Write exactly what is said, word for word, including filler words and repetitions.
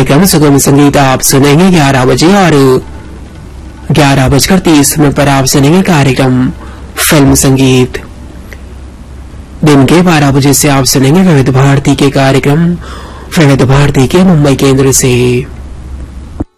कार्यक्रम सुगम संगीत आप सुनेंगे ग्यारह बजे और ग्यारह बजकर तीस मिनट पर आप सुनेंगे कार्यक्रम फिल्म संगीत। दिन के बारह बजे से आप सुनेंगे विविध भारती के कार्यक्रम विविध भारती के मुंबई केंद्र से।